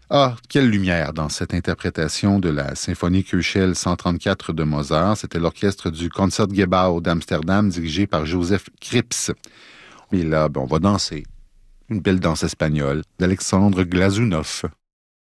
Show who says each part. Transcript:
Speaker 1: Ah, quelle lumière dans cette interprétation de la symphonie Köchel 134 de Mozart. C'était l'orchestre du Concertgebouw d'Amsterdam dirigé par Joseph Krips. Et là, on va danser une belle danse espagnole d'Alexandre Glazunov.